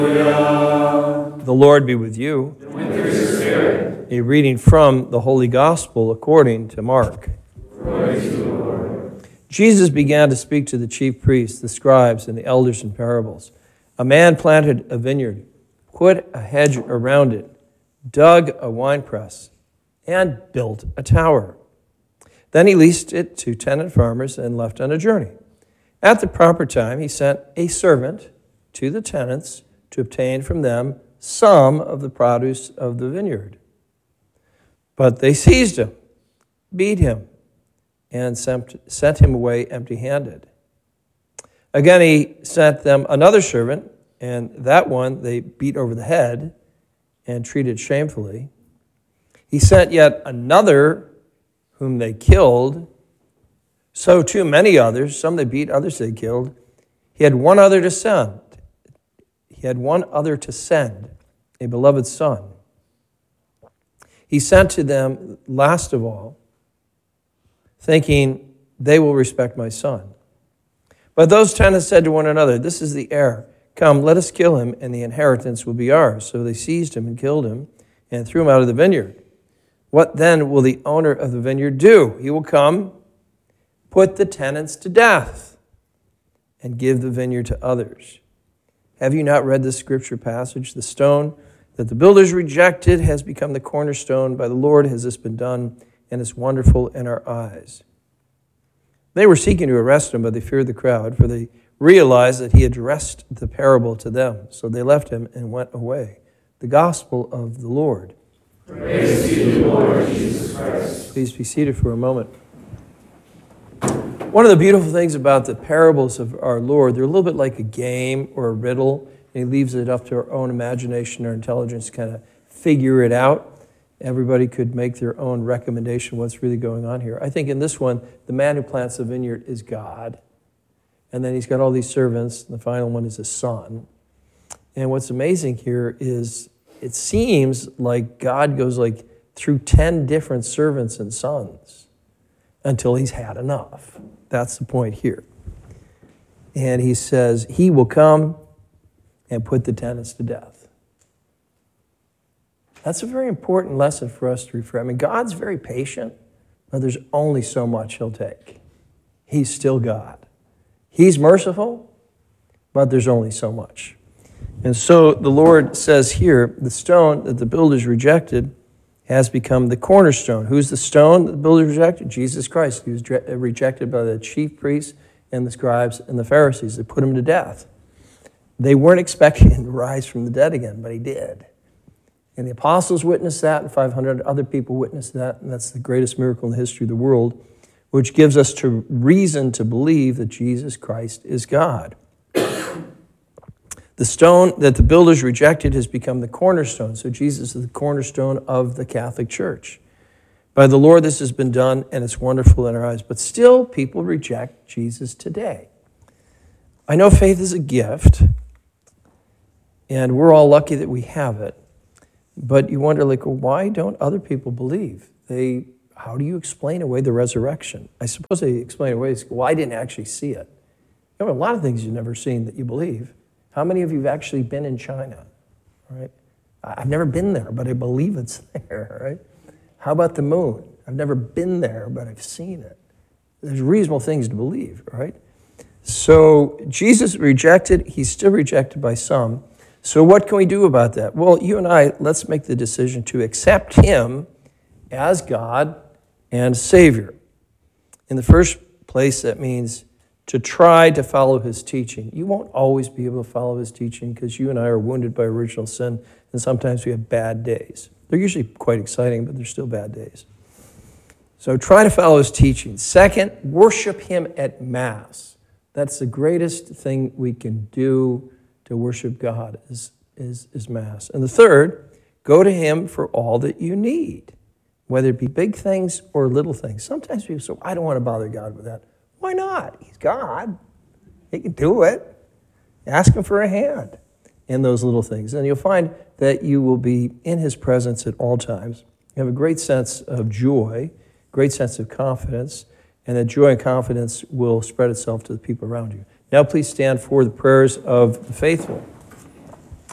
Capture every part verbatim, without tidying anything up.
The Lord be with you. And with your spirit. A reading from the Holy Gospel according to Mark. Praise to the Lord. Jesus began to speak to the chief priests, the scribes, and the elders in parables. A man planted a vineyard, put a hedge around it, dug a winepress, and built a tower. Then he leased it to tenant farmers and left on a journey. At the proper time, he sent a servant to the tenants to obtain from them some of the produce of the vineyard. But they seized him, beat him, and sent him away empty-handed. Again, he sent them another servant, and that one they beat over the head and treated shamefully. He sent yet another whom they killed. So too many others, some they beat, others they killed. He had one other to send. He had one other to send, a beloved son. He sent to them last of all, thinking, they will respect my son. But those tenants said to one another, this is the heir. Come, let us kill him, and the inheritance will be ours. So they seized him and killed him and threw him out of the vineyard. What then will the owner of the vineyard do? He will come, put the tenants to death, and give the vineyard to others. Have you not read this scripture passage? The stone that the builders rejected has become the cornerstone. By the Lord has this been done, and it's wonderful in our eyes. They were seeking to arrest him, but they feared the crowd, for they realized that he addressed the parable to them. So they left him and went away. The gospel of the Lord. Praise to you, Lord Jesus Christ. Please be seated for a moment. One of the beautiful things about the parables of our Lord, they're a little bit like a game or a riddle, and he leaves it up to our own imagination or intelligence to kind of figure it out. Everybody could make their own recommendation what's really going on here. I think in this one, the man who plants the vineyard is God, and then he's got all these servants, and the final one is a son. And what's amazing here is it seems like God goes like through ten different servants and sons until he's had enough. That's the point here. And he says, he will come and put the tenants to death. That's a very important lesson for us to refer. I mean, God's very patient, but there's only so much he'll take. He's still God. He's merciful, but there's only so much. And so the Lord says here, the stone that the builders rejected has become the cornerstone. Who's the stone that the builders rejected? Jesus Christ. He was rejected by the chief priests and the scribes and the Pharisees. They put him to death. They weren't expecting him to rise from the dead again, but he did. And the apostles witnessed that, and five hundred other people witnessed that, and that's the greatest miracle in the history of the world, which gives us to reason to believe that Jesus Christ is God. The stone that the builders rejected has become the cornerstone. So Jesus is the cornerstone of the Catholic Church. By the Lord, this has been done, and it's wonderful in our eyes. But still, people reject Jesus today. I know faith is a gift, and we're all lucky that we have it. But you wonder, like, well, why don't other people believe? They, how do you explain away the resurrection? I suppose they explain away, well, I didn't actually see it. You have a lot of things you've never seen that you believe. How many of you have actually been in China? Right? I've never been there, but I believe it's there, right? How about the moon? I've never been there, but I've seen it. There's reasonable things to believe, right? So Jesus rejected, he's still rejected by some. So what can we do about that? Well, you and I, let's make the decision to accept him as God and Savior. In the first place, that means to try to follow his teaching. You won't always be able to follow his teaching because you and I are wounded by original sin, and sometimes we have bad days. They're usually quite exciting, but they're still bad days. So try to follow his teaching. Second, worship him at Mass. That's the greatest thing we can do to worship God is, is, is Mass. And the third, go to him for all that you need, whether it be big things or little things. Sometimes people say, I don't want to bother God with that. Why not? He's God. He can do it. Ask him for a hand in those little things. And you'll find that you will be in his presence at all times. You have a great sense of joy, great sense of confidence, and that joy and confidence will spread itself to the people around you. Now please stand for the prayers of the faithful.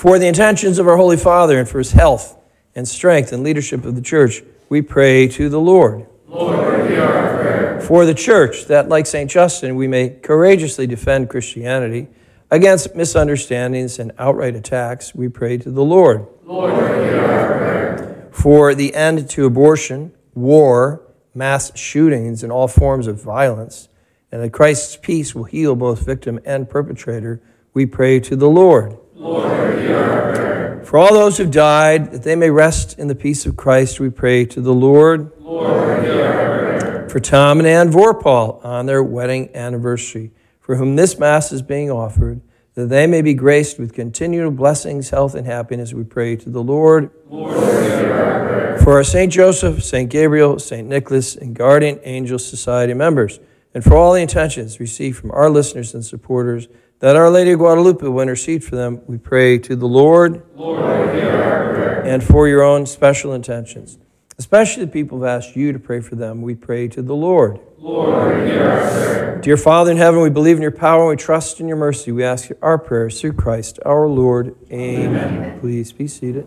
For the intentions of our Holy Father and for his health and strength and leadership of the church, we pray to the Lord. Lord, hear our prayer. For the church, that like Saint Justin, we may courageously defend Christianity against misunderstandings and outright attacks, we pray to the Lord. Lord, hear our prayer. For the end to abortion, war, mass shootings, and all forms of violence, and that Christ's peace will heal both victim and perpetrator, we pray to the Lord. Lord, hear our prayer. For all those who've died, that they may rest in the peace of Christ, we pray to the Lord. Lord, hear our prayer. For Tom and Ann Vorpahl on their wedding anniversary, for whom this Mass is being offered, that they may be graced with continual blessings, health, and happiness, we pray to the Lord. Lord, hear our prayer. For our Saint Joseph, Saint Gabriel, Saint Nicholas, and Guardian Angel Society members, and for all the intentions received from our listeners and supporters, that Our Lady of Guadalupe will intercede for them, we pray to the Lord. Lord, hear our prayer. And for your own special intentions, especially the people who have asked you to pray for them, we pray to the Lord. Lord, hear our prayer. Dear Father in heaven, we believe in your power and we trust in your mercy. We ask our prayers through Christ our Lord. Amen. Amen. Please be seated.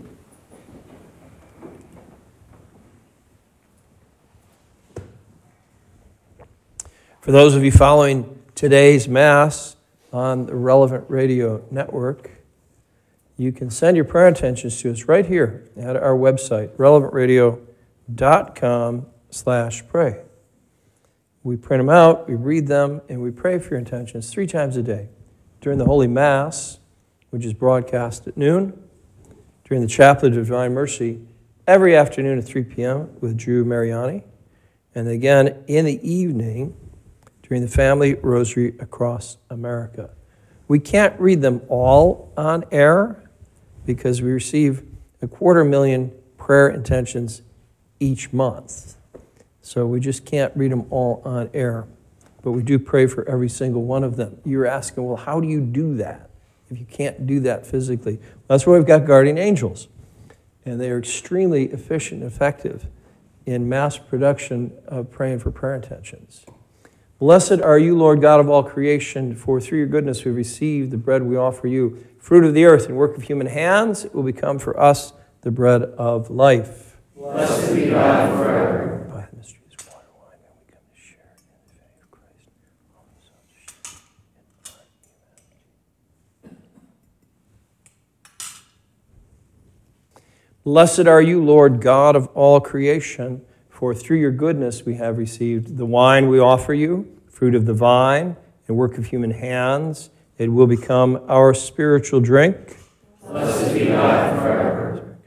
For those of you following today's Mass on the Relevant Radio Network, you can send your prayer intentions to us right here at our website, relevant radio dot com slash pray. We print them out, we read them, and we pray for your intentions three times a day. During the Holy Mass, which is broadcast at noon, during the Chaplet of Divine Mercy, every afternoon at three p.m. with Drew Mariani, and again in the evening during the Family Rosary Across America. We can't read them all on air because we receive a quarter million prayer intentions each month. So we just can't read them all on air, but we do pray for every single one of them. You're asking, well, how do you do that if you can't do that physically? Well, that's why we've got guardian angels, and they are extremely efficient and effective in mass production of praying for prayer intentions. Blessed are you, Lord God of all creation, for through your goodness we receive the bread we offer you, fruit of the earth and work of human hands. It will become for us the bread of life. Blessed be God forever. By the mysteries of water and wine, may we come to share in the faith of Christ. All the souls shared in our humanity. Blessed are you, Lord God of all creation, for through your goodness we have received the wine we offer you, fruit of the vine and work of human hands. It will become our spiritual drink. Blessed be God forever.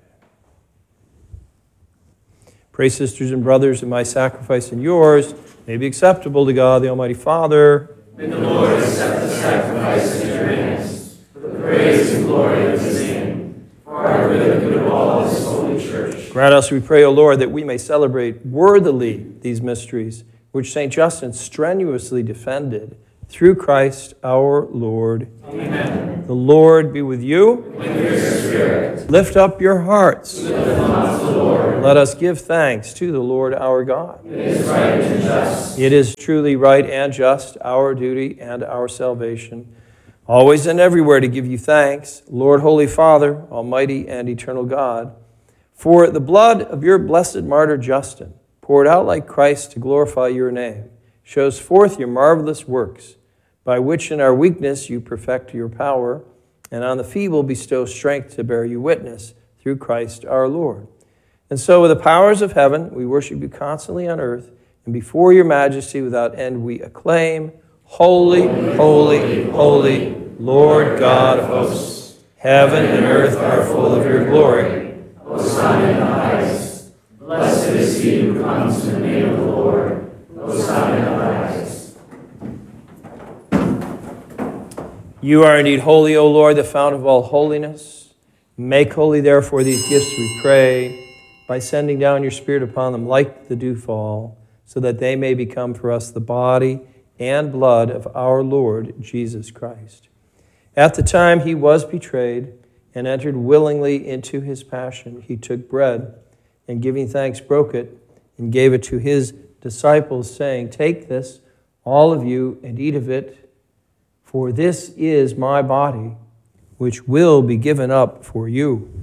Pray, sisters and brothers, that my sacrifice and yours may be acceptable to God, the Almighty Father. May the Lord accept the sacrifice in your hands, for the praise and glory of his name, for our good and good of all his holy church. Grant us, we pray, O Lord, that we may celebrate worthily these mysteries, which Saint Justin strenuously defended, through Christ our Lord. Amen. The Lord be with you. With your spirit. Lift up your hearts. Lift them up to the Lord. Let us give thanks to the Lord our God. It is right and just. It is truly right and just, our duty and our salvation, always and everywhere to give you thanks, Lord, Holy Father, Almighty and eternal God, for the blood of your blessed martyr Justin, poured out like Christ to glorify your name, shows forth your marvelous works, by which in our weakness you perfect your power, and on the feeble bestow strength to bear you witness, through Christ our Lord. And so with the powers of heaven, we worship you constantly on earth, and before your majesty without end we acclaim, Holy, holy, holy, Lord God of hosts. Heaven and earth are full of your glory. Hosanna in the highest. Blessed is he who comes in the name of the Lord. Hosanna in the highest. You are indeed holy, O Lord, the fount of all holiness. Make holy, therefore, these gifts, we pray, by sending down your Spirit upon them like the dewfall, so that they may become for us the body and blood of our Lord Jesus Christ. At the time he was betrayed and entered willingly into his passion, he took bread and, giving thanks, broke it and gave it to his disciples, saying, "Take this, all of you, and eat of it, for this is my body, which will be given up for you.